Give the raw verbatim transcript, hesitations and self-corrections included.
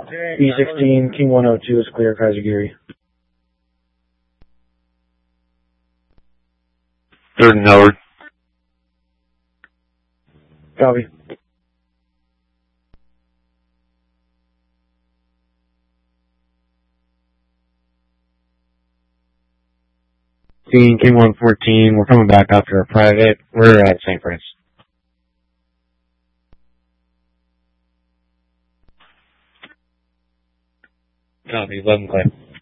B sixteen, King one oh two is clear, Kaiser Geary. Third and Howard. Copy. King one fourteen, we're coming back after a private. We're at Saint Prince. Copy, eleven clay.